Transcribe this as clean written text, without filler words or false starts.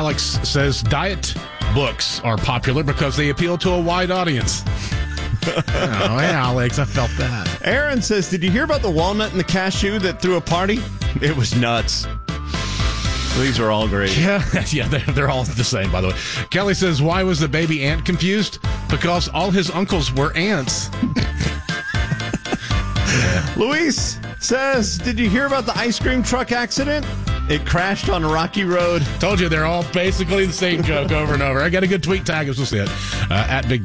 Alex says diet books are popular because they appeal to a wide audience. Oh, hey, Alex, I felt that. Aaron says, did you hear about the walnut and the cashew that threw a party? It was nuts. These are all great. Yeah, they're all the same, by the way. Kelly says, why was the baby ant confused? Because all his uncles were ants. Luis says, did you hear about the ice cream truck accident? It crashed on a rocky road. Told you, they're all basically the same joke over and over. I got a good tweet tag us. We'll see it at Big